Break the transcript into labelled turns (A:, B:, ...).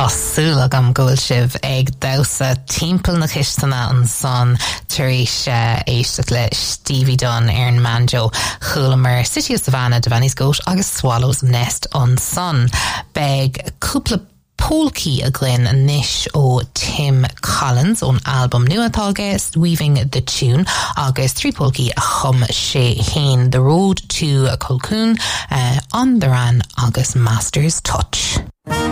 A: Tásúla gam gúil sibh ag dása timpeall na Chistana an son tar éis éisteach le Stevie Dunn ar an manjo chulamar City of Savannah de Vanny's Goat agus Swallows Nest an son. Beg cúpla Polky a glyn nish o Tim Collins on album nua tágast Weaving the Tune agus 3 polky a chum sé hain The Road to Colquhoun on the ran agus Master's Touch.